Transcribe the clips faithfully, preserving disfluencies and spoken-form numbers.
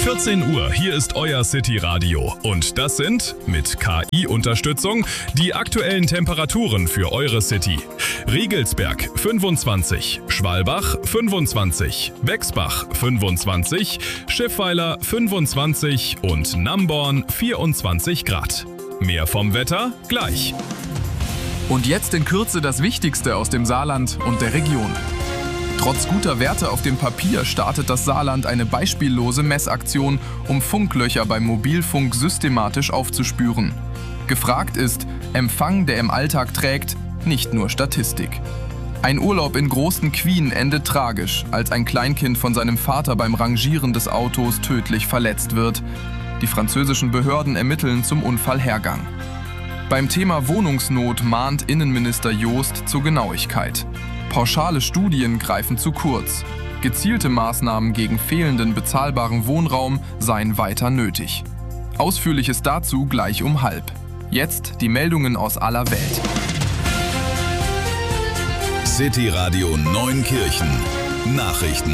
vierzehn Uhr, hier ist euer City Radio. Und das sind, mit K I-Unterstützung, die aktuellen Temperaturen für eure City. Riegelsberg fünfundzwanzig, Schwalbach fünfundzwanzig, Bexbach fünfundzwanzig, Schiffweiler fünfundzwanzig und Namborn vierundzwanzig Grad. Mehr vom Wetter gleich. Und jetzt in Kürze das Wichtigste aus dem Saarland und der Region. Trotz guter Werte auf dem Papier startet das Saarland eine beispiellose Messaktion, um Funklöcher beim Mobilfunk systematisch aufzuspüren. Gefragt ist Empfang, der im Alltag trägt, nicht nur Statistik. Ein Urlaub in Großen Quien endet tragisch, als ein Kleinkind von seinem Vater beim Rangieren des Autos tödlich verletzt wird. Die französischen Behörden ermitteln zum Unfallhergang. Beim Thema Wohnungsnot mahnt Innenminister Joost zur Genauigkeit. Pauschale Studien greifen zu kurz. Gezielte Maßnahmen gegen fehlenden bezahlbaren Wohnraum seien weiter nötig. Ausführliches dazu gleich um halb. Jetzt die Meldungen aus aller Welt. City Radio Neunkirchen. Nachrichten.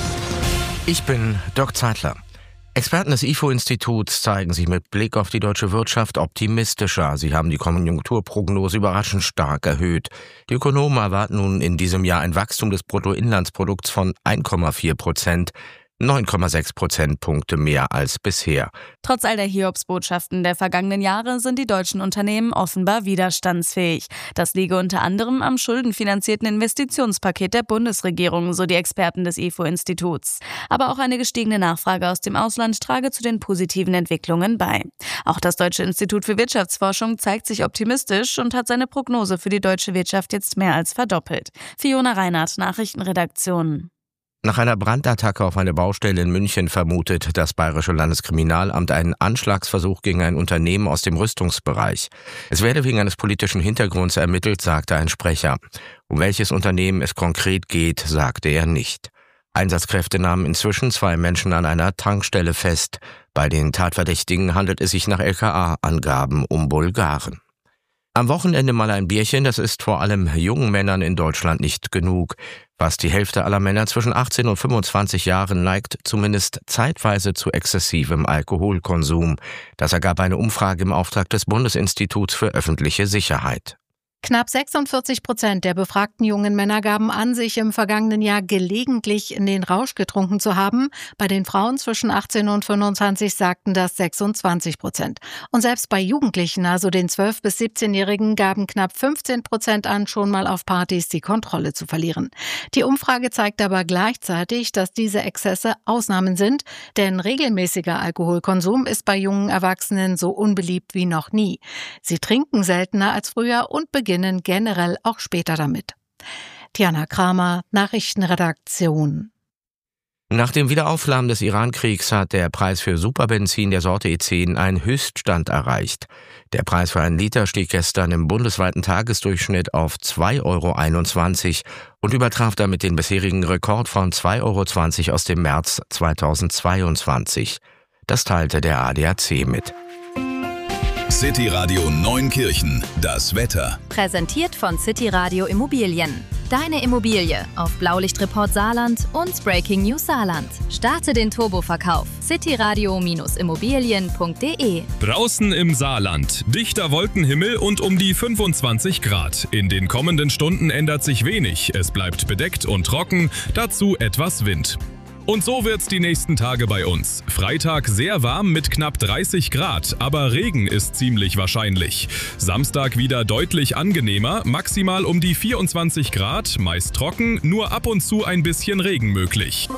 Ich bin Dirk Zeitler. Experten des I F O-Instituts zeigen sich mit Blick auf die deutsche Wirtschaft optimistischer. Sie haben die Konjunkturprognose überraschend stark erhöht. Die Ökonomen erwarten nun in diesem Jahr ein Wachstum des Bruttoinlandsprodukts von eins Komma vier Prozent. neun Komma sechs Prozentpunkte mehr als bisher. Trotz all der Hiobsbotschaften der vergangenen Jahre sind die deutschen Unternehmen offenbar widerstandsfähig. Das liege unter anderem am schuldenfinanzierten Investitionspaket der Bundesregierung, so die Experten des I F O-Instituts. Aber auch eine gestiegene Nachfrage aus dem Ausland trage zu den positiven Entwicklungen bei. Auch das Deutsche Institut für Wirtschaftsforschung zeigt sich optimistisch und hat seine Prognose für die deutsche Wirtschaft jetzt mehr als verdoppelt. Fiona Reinhardt, Nachrichtenredaktion. Nach einer Brandattacke auf eine Baustelle in München vermutet das Bayerische Landeskriminalamt einen Anschlagsversuch gegen ein Unternehmen aus dem Rüstungsbereich. Es werde wegen eines politischen Hintergrunds ermittelt, sagte ein Sprecher. Um welches Unternehmen es konkret geht, sagte er nicht. Einsatzkräfte nahmen inzwischen zwei Menschen an einer Tankstelle fest. Bei den Tatverdächtigen handelt es sich nach L K A-Angaben um Bulgaren. Am Wochenende mal ein Bierchen, das ist vor allem jungen Männern in Deutschland nicht genug. Fast die Hälfte aller Männer zwischen achtzehn und fünfundzwanzig Jahren neigt zumindest zeitweise zu exzessivem Alkoholkonsum. Das ergab eine Umfrage im Auftrag des Bundesinstituts für öffentliche Sicherheit. Knapp sechsundvierzig Prozent der befragten jungen Männer gaben an, sich im vergangenen Jahr gelegentlich in den Rausch getrunken zu haben. Bei den Frauen zwischen achtzehn und fünfundzwanzig sagten das sechsundzwanzig Prozent. Und selbst bei Jugendlichen, also den zwölf- bis siebzehnjährigen, gaben knapp fünfzehn Prozent an, schon mal auf Partys die Kontrolle zu verlieren. Die Umfrage zeigt aber gleichzeitig, dass diese Exzesse Ausnahmen sind, denn regelmäßiger Alkoholkonsum ist bei jungen Erwachsenen so unbeliebt wie noch nie. Sie trinken seltener als früher und beginnen beginnen generell auch später damit. Tiana Kramer, Nachrichtenredaktion. Nach dem Wiederauflammen des Iran-Kriegs hat der Preis für Superbenzin der Sorte E zehn einen Höchststand erreicht. Der Preis für einen Liter stieg gestern im bundesweiten Tagesdurchschnitt auf zwei Euro einundzwanzig und übertraf damit den bisherigen Rekord von zwei Euro zwanzig aus dem März zweitausendzweiundzwanzig. Das teilte der A D A C mit. City Radio Neunkirchen, das Wetter. Präsentiert von City Radio Immobilien. Deine Immobilie auf Blaulichtreport Saarland und Breaking News Saarland. Starte den Turboverkauf. cityradio Immobilien punkt de. Draußen im Saarland. Dichter Wolkenhimmel und um die fünfundzwanzig Grad. In den kommenden Stunden ändert sich wenig. Es bleibt bedeckt und trocken, dazu etwas Wind. Und so wird's die nächsten Tage bei uns. Freitag sehr warm mit knapp dreißig Grad, aber Regen ist ziemlich wahrscheinlich. Samstag wieder deutlich angenehmer, maximal um die vierundzwanzig Grad, meist trocken, nur ab und zu ein bisschen Regen möglich.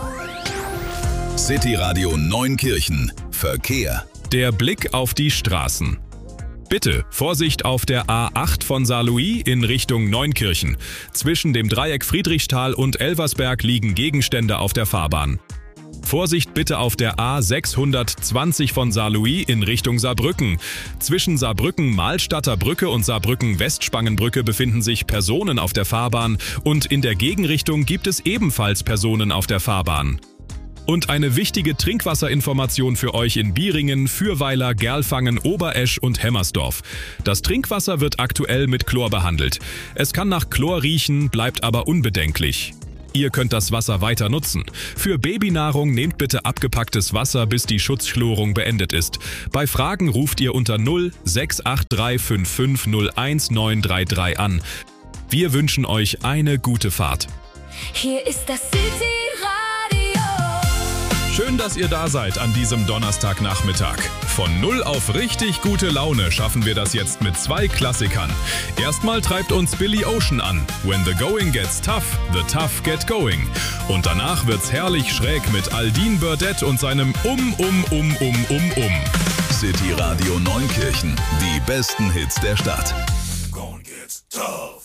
City Radio Neunkirchen. Verkehr. Der Blick auf die Straßen. Bitte Vorsicht auf der A acht von Saarlouis in Richtung Neunkirchen. Zwischen dem Dreieck Friedrichsthal und Elversberg liegen Gegenstände auf der Fahrbahn. Vorsicht bitte auf der A sechshundertzwanzig von Saarlouis in Richtung Saarbrücken. Zwischen Saarbrücken-Mahlstadter Brücke und Saarbrücken-Westspangenbrücke befinden sich Personen auf der Fahrbahn und in der Gegenrichtung gibt es ebenfalls Personen auf der Fahrbahn. Und eine wichtige Trinkwasserinformation für euch in Bieringen, Fürweiler, Gerlfangen, Oberesch und Hemmersdorf. Das Trinkwasser wird aktuell mit Chlor behandelt. Es kann nach Chlor riechen, bleibt aber unbedenklich. Ihr könnt das Wasser weiter nutzen. Für Babynahrung nehmt bitte abgepacktes Wasser, bis die Schutzchlorung beendet ist. Bei Fragen ruft ihr unter null sechs acht drei fünf fünf null eins neun drei drei an. Wir wünschen euch eine gute Fahrt. Hier ist das City Radio. Schön, dass ihr da seid an diesem Donnerstagnachmittag. Von null auf richtig gute Laune schaffen wir das jetzt mit zwei Klassikern. Erstmal treibt uns Billy Ocean an. When the going gets tough, the tough get going. Und danach wird's herrlich schräg mit Aldine Burdett und seinem Um, Um, Um, Um, Um, Um. City Radio Neunkirchen. Die besten Hits der Stadt. Gonna get tough.